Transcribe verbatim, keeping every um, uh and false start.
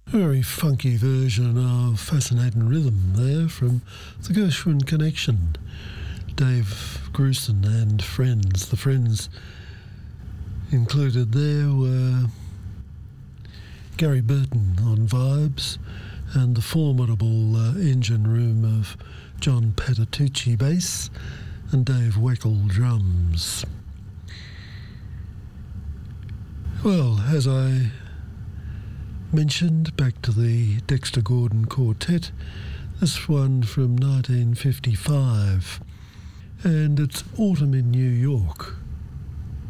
Very funky version of Fascinating Rhythm there from the Gershwin Connection. Dave Grusin and friends. The friends included there were Gary Burton on vibes and the formidable uh, engine room of John Patitucci bass and Dave Weckl drums. Well, as I mentioned, back to the Dexter Gordon Quartet, this one from nineteen fifty-five, and it's Autumn in New York.